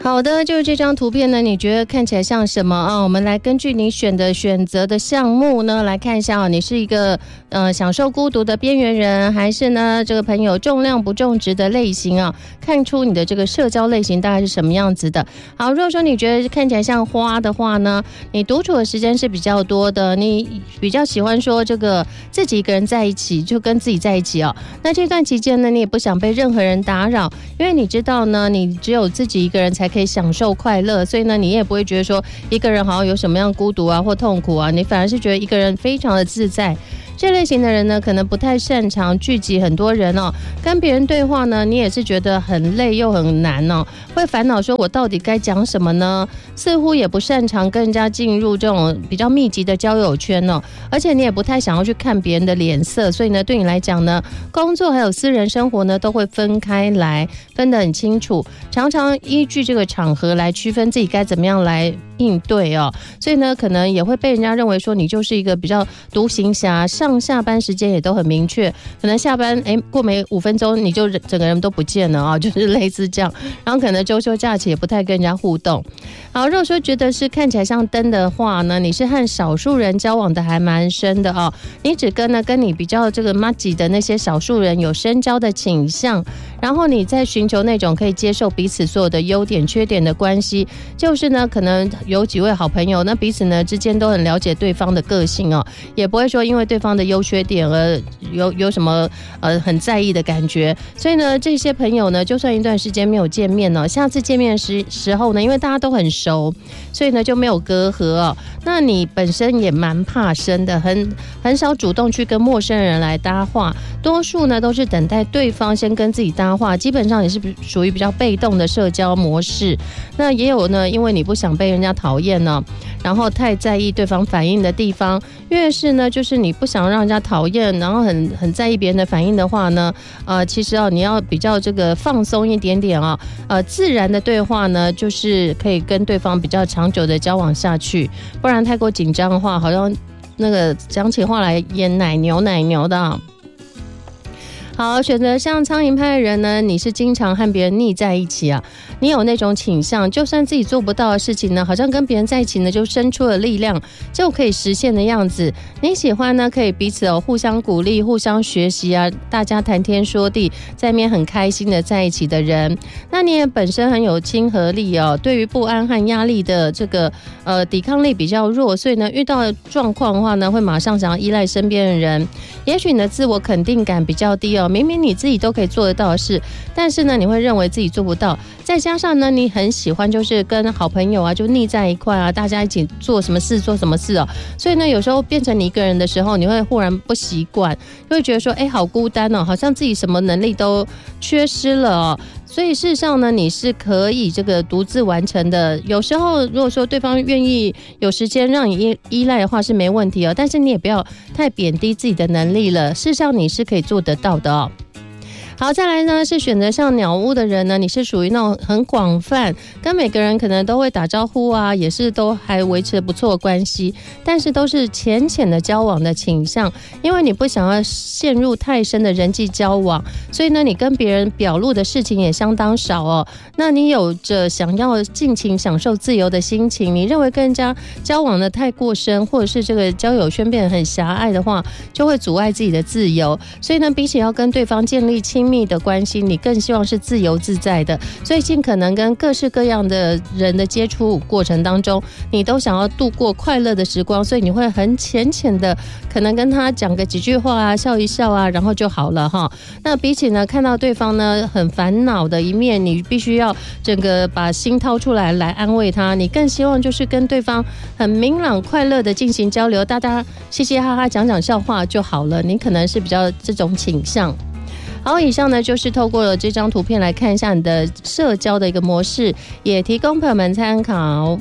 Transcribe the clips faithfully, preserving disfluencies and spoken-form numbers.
好的，就是这张图片呢，你觉得看起来像什么啊？我们来根据你选的选择的项目呢，来看一下啊，你是一个呃享受孤独的边缘人，还是呢这个朋友重量不重质的类型啊？看出你的这个社交类型大概是什么样子的。好，如果说你觉得看起来像花的话呢，你独处的时间是比较多的，你比较喜欢说这个自己一个人在一起，就跟自己在一起哦。那这段期间呢，你也不想被任何人打扰，因为你知道呢，你只有自己一个人才可以享受快乐，所以呢，你也不会觉得说一个人好像有什么样孤独啊或痛苦啊，你反而是觉得一个人非常的自在。这类型的人呢，可能不太擅长聚集很多人哦，跟别人对话呢，你也是觉得很累又很难哦，会烦恼说我到底该讲什么呢？似乎也不擅长跟人家进入这种比较密集的交友圈哦，而且你也不太想要去看别人的脸色，所以呢，对你来讲呢，工作还有私人生活呢，都会分开来，分得很清楚，常常依据这个场合来区分自己该怎么样来应对哦，所以呢，可能也会被人家认为说你就是一个比较独行侠，上下班时间也都很明确，可能下班哎过没五分钟你就整个人都不见了啊，就是类似这样，然后可能周休假期也不太跟人家互动。好，如果说觉得是看起来像灯的话呢，你是和少数人交往的还蛮深的哦，你只跟呢跟你比较这个麻吉的那些少数人有深交的倾向，然后你在寻求那种可以接受彼此所有的优点缺点的关系，就是呢可能有几位好朋友，那彼此呢之间都很了解对方的个性哦，也不会说因为对方的优缺点而有有什么呃很在意的感觉，所以呢这些朋友呢，就算一段时间没有见面呢，下次见面时时候呢，因为大家都很熟，所以呢就没有隔阂哦。那你本身也蛮怕生的，很很少主动去跟陌生人来搭话，多数呢都是等待对方先跟自己搭话，基本上也是属于比较被动的社交模式。那也有呢，因为你不想被人家讨厌呢，然后太在意对方反应的地方，越是呢就是你不想让人家讨厌，然后很很在意别人的反应的话呢，呃，其实哦你要比较这个放松一点点啊、哦，呃，自然的对话呢，就是可以跟对方比较长久的交往下去，不然太过紧张的话，好像那个讲起话来演奶牛奶牛的、啊。好，选择像苍蝇派的人呢，你是经常和别人腻在一起啊，你有那种倾向，就算自己做不到的事情呢，好像跟别人在一起呢，就生出了力量，就可以实现的样子。你喜欢呢，可以彼此哦互相鼓励、互相学习啊，大家谈天说地，在面很开心的在一起的人。那你也本身很有亲和力哦，对于不安和压力的这个呃抵抗力比较弱，所以呢，遇到状况的话呢，会马上想要依赖身边的人。也许你的自我肯定感比较低哦。明明你自己都可以做得到的事，但是呢，你会认为自己做不到。再加上呢，你很喜欢就是跟好朋友啊，就腻在一块啊，大家一起做什么事做什么事哦。所以呢，有时候变成你一个人的时候，你会忽然不习惯，就会觉得说，哎，好孤单哦，好像自己什么能力都缺失了哦。所以事实上呢，你是可以这个独自完成的。有时候如果说对方愿意有时间让你依依赖的话是没问题哦，但是你也不要太贬低自己的能力了。事实上你是可以做得到的哦。好，再来呢是选择像鸟屋的人呢，你是属于那种很广泛，跟每个人可能都会打招呼啊，也是都还维持不错的关系，但是都是浅浅的交往的倾向，因为你不想要陷入太深的人际交往，所以呢你跟别人表露的事情也相当少哦。那你有着想要尽情享受自由的心情，你认为跟人家交往的太过深，或者是这个交友圈变得很狭隘的话，就会阻碍自己的自由，所以呢比起要跟对方建立亲密的关系，你更希望是自由自在的，所以尽可能跟各式各样的人的接触过程当中，你都想要度过快乐的时光，所以你会很浅浅的可能跟他讲个几句话啊，笑一笑啊，然后就好了哈。那比起呢看到对方呢很烦恼的一面，你必须要整个把心掏出来来安慰他，你更希望就是跟对方很明朗快乐的进行交流，大家嘻嘻哈哈讲讲笑话就好了，你可能是比较这种倾向。好，以上呢就是透过了这张图片来看一下你的社交的一个模式，也提供朋友们参考。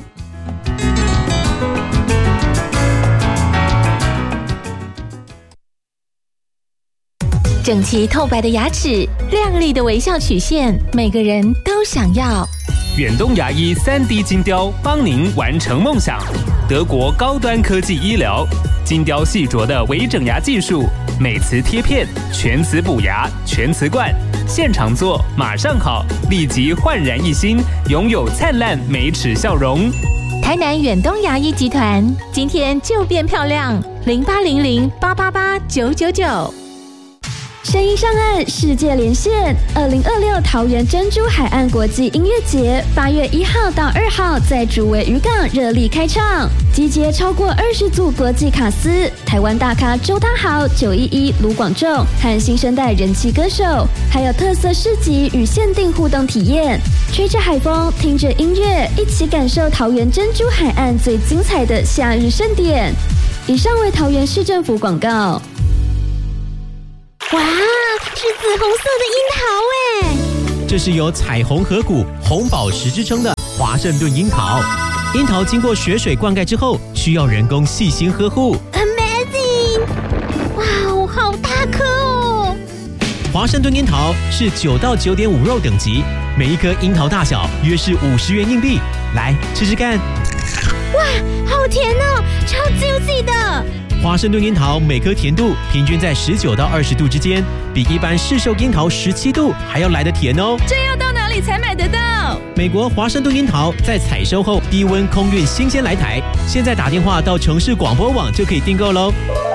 整齐透白的牙齿，亮丽的微笑曲线，每个人都想要。 远东牙医 三 D 金雕，帮您完成梦想。 德国高端科技医疗，精雕细琢的微整牙技术，美瓷贴片，全瓷补牙，全瓷冠，现场做马上好，立即焕然一新，拥有灿烂美齿笑容。 台南远东牙医集团，今天就变漂亮，零八零零八八八九九九。 声音上岸，世界连线，二零二六桃园珍珠海岸国际音乐节，八月一号到二号在竹围渔港热力开唱，集结超过二十组国际卡司，台湾大咖周汤豪、九一一、卢广仲和新生代人气歌手，还有特色市集与限定互动体验，吹着海风，听着音乐，一起感受桃园珍珠海岸最精彩的夏日盛典。以上为桃园市政府广告。 哇，是紫红色的樱桃哎！ 这是有彩虹河谷、红宝石之称的华盛顿樱桃。樱桃经过雪水灌溉之后，需要人工细心呵护。 Amazing！ 哇哦，好大颗哦！ 华盛顿樱桃是九到九点五肉等级，每一颗樱桃大小约是五十元硬币。来吃吃看。 哇，好甜哦，超 juicy 的。 华盛顿樱桃每颗甜度平均在十九到二十度之间，比一般市售樱桃十七度还要来得甜哦。 这要到哪里才买得到？ 美国华盛顿樱桃在采收后低温空运新鲜来台，现在打电话到城市广播网就可以订购喽。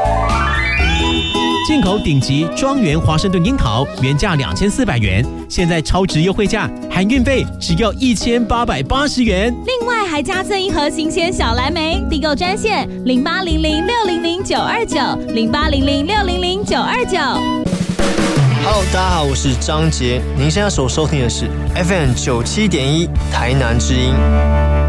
进口顶级庄园华盛顿樱桃原价两千四百元，现在超值优惠价，含运费只要一千八百八十元。 另外还加赠一盒新鲜小蓝莓，订购专线零八零零六零零九二九零八零零六零零九二九。 Hello， 大家好，我是张杰，您现在所收听的是 F M 九七点一台南之音。